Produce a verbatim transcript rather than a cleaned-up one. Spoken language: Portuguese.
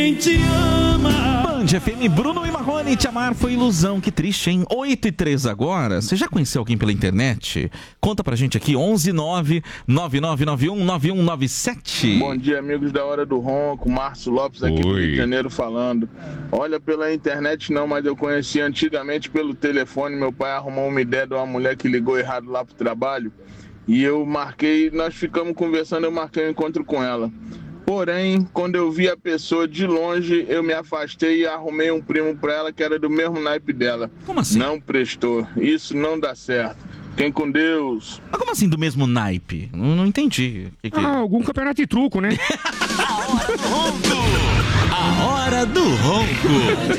Te ama. Band F M, Bruno e Marrone, Te Amar Foi Ilusão. Que triste, hein? oito e três agora. Você já conheceu alguém pela internet? Conta pra gente aqui, onze nove nove nove nove um nove um nove sete. Bom dia, amigos da Hora do Ronco. Márcio Lopes aqui do Rio de Janeiro falando. Olha, pela internet não, mas eu conheci antigamente pelo telefone. Meu pai arrumou uma ideia de uma mulher que ligou errado lá pro trabalho. E eu marquei, nós ficamos conversando, eu marquei um encontro com ela. Porém, quando eu vi a pessoa de longe, eu me afastei e arrumei um primo pra ela que era do mesmo naipe dela. Como assim? Não prestou. Isso não dá certo. Fiquem com Deus. Mas como assim do mesmo naipe? Não, não entendi. Que que... Ah, algum campeonato de truco, né? A hora do ronco. A hora do ronco.